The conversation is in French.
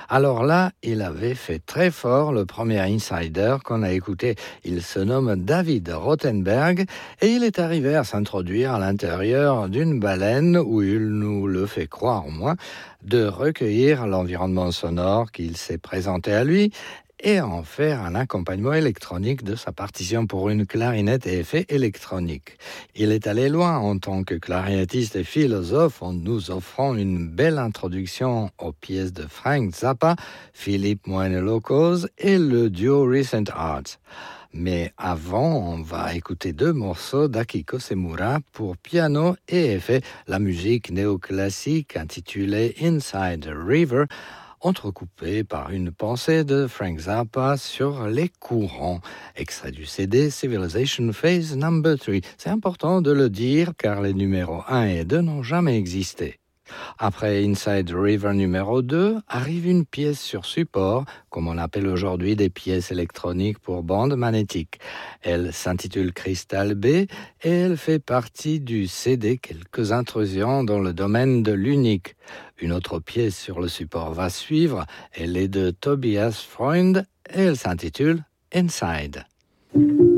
Alors là, il avait fait très fort le premier insider qu'on a écouté. Il se nomme David Rothenberg et il est arrivé à s'introduire à l'intérieur d'une baleine où il nous le fait croire au moins, de recueillir l'environnement sonore qu'il s'est présenté à lui et en faire un accompagnement électronique de sa partition pour une clarinette et effets électroniques. Il est allé loin en tant que clarinettiste et philosophe en nous offrant une belle introduction aux pièces de Frank Zappa, Philippe Moine-Locos et le duo Recent Arts. Mais avant, on va écouter deux morceaux d'Akiko Semura pour piano et effet, la musique néoclassique intitulée Inside the River, entrecoupée par une pensée de Frank Zappa sur les courants, extrait du CD Civilization Phase No. 3. C'est important de le dire car les numéros 1 et 2 n'ont jamais existé. Après Inside River numéro 2, arrive une pièce sur support, comme on appelle aujourd'hui des pièces électroniques pour bande magnétique. Elle s'intitule Crystal B et elle fait partie du CD Quelques intrusions dans le domaine de l'unique. Une autre pièce sur le support va suivre, elle est de Tobias Freund et elle s'intitule Inside.